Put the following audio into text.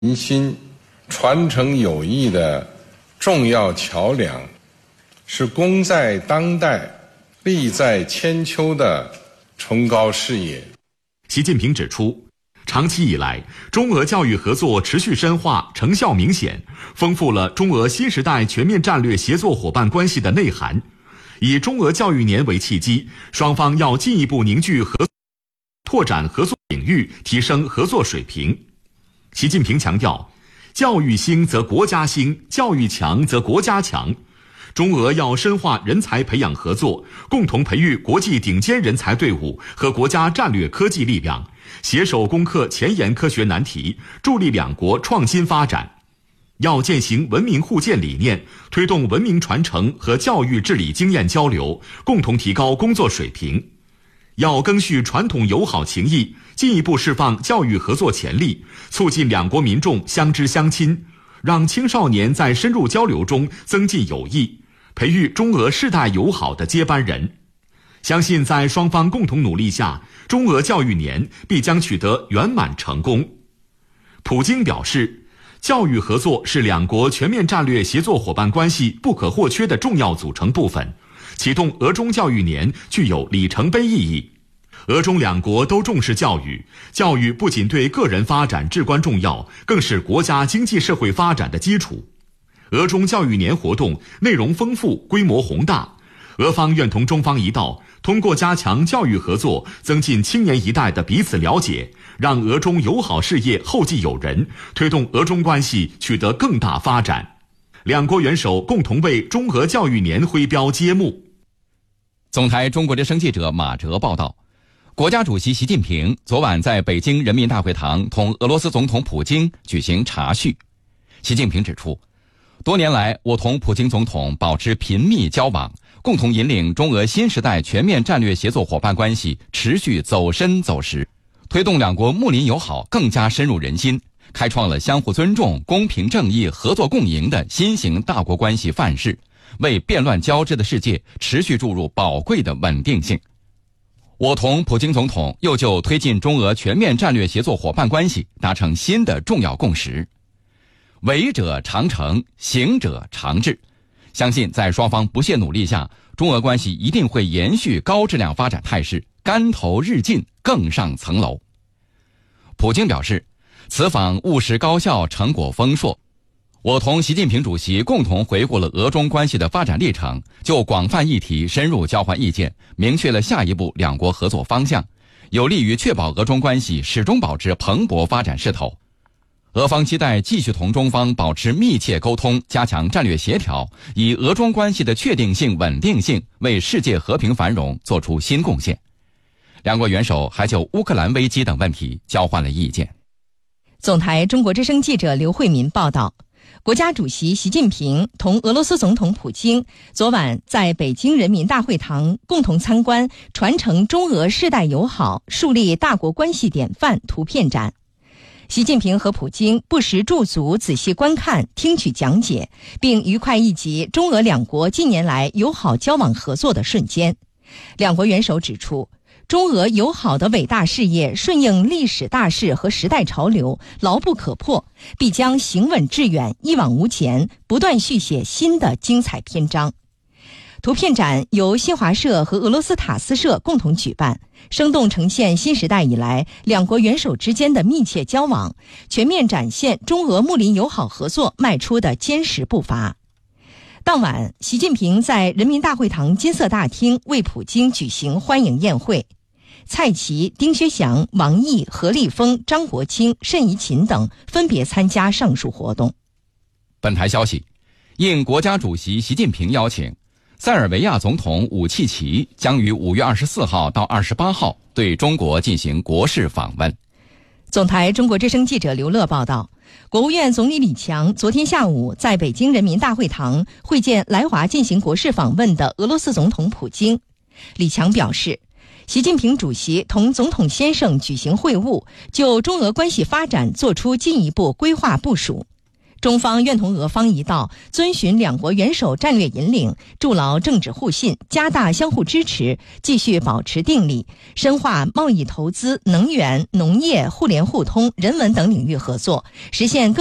民心、传承友谊的重要桥梁，是功在当代、利在千秋的崇高事业。 习近平指出，长期以来，中俄教育合作持续深化，成效明显，丰富了中俄新时代全面战略协作伙伴关系的内涵。以中俄教育年为契机，双方要进一步凝聚合作，拓展合作领域，提升合作水平。习近平强调，教育兴则国家兴，教育强则国家强。中俄要深化人才培养合作，共同培育国际顶尖人才队伍和国家战略科技力量，携手攻克前沿科学难题，助力两国创新发展。要践行文明互鉴理念，推动文明传承和教育治理经验交流，共同提高工作水平。要赓续传统友好情谊，进一步释放教育合作潜力，促进两国民众相知相亲，让青少年在深入交流中增进友谊，培育中俄世代友好的接班人。相信在双方共同努力下，中俄教育年必将取得圆满成功。普京表示，教育合作是两国全面战略协作伙伴关系不可或缺的重要组成部分，启动俄中教育年具有里程碑意义。俄中两国都重视教育，教育不仅对个人发展至关重要，更是国家经济社会发展的基础。俄中教育年活动内容丰富，规模宏大，俄方愿同中方一道，通过加强教育合作，增进青年一代的彼此了解，让俄中友好事业后继有人，推动俄中关系取得更大发展。两国元首共同为中俄教育年徽标揭幕。 总台中国之声记者马哲报道，国家主席习近平昨晚在北京人民大会堂同俄罗斯总统普京举行茶叙。习近平指出，多年来我同普京总统保持频密交往，共同引领中俄新时代全面战略协作伙伴关系持续走深走实，推动两国睦邻友好更加深入人心，开创了相互尊重、公平正义、合作共赢的新型大国关系范式，为变乱交织的世界持续注入宝贵的稳定性。我同普京总统又就推进中俄全面战略协作伙伴关系达成新的重要共识。为者长成，行者长治。相信在双方不懈努力下，中俄关系一定会延续高质量发展态势，竿头日进，更上层楼。普京表示，此访务实高效，成果丰硕。我同习近平主席共同回顾了俄中关系的发展历程，就广泛议题深入交换意见，明确了下一步两国合作方向，有利于确保俄中关系始终保持蓬勃发展势头。俄方期待继续同中方保持密切沟通，加强战略协调，以俄中关系的确定性、稳定性为世界和平繁荣做出新贡献。两国元首还就乌克兰危机等问题交换了意见。 总台中国之声记者刘慧民报道，国家主席习近平同俄罗斯总统普京昨晚在北京人民大会堂共同参观传承中俄世代友好、树立大国关系典范图片展。习近平和普京不时驻足仔细观看、听取讲解，并愉快一集中俄两国近年来友好交往合作的瞬间。两国元首指出，中俄友好的伟大事业顺应历史大势和时代潮流，牢不可破，必将行稳致远，一往无前，不断续写新的精彩篇章。图片展由新华社和俄罗斯塔斯社共同举办，生动呈现新时代以来两国元首之间的密切交往，全面展现中俄睦邻友好合作迈出的坚实步伐。当晚，习近平在人民大会堂金色大厅为普京举行欢迎宴会，蔡奇、丁薛祥、王毅、何立峰、张国清、单怡琴等分别参加上述活动。 本台消息，应国家主席习近平邀请，塞尔维亚总统武契奇将于5月24号到28号对中国进行国事访问。 总台中国之声记者刘乐报道，国务院总理李强昨天下午在北京人民大会堂会见来华进行国事访问的俄罗斯总统普京。李强表示，习近平主席同总统先生举行会晤，就中俄关系发展作出进一步规划部署。 中方愿同俄方一道，遵循两国元首战略引领，筑牢政治互信，加大相互支持，继续保持定力，深化贸易投资、能源、农业、互联互通、人文等领域合作，实现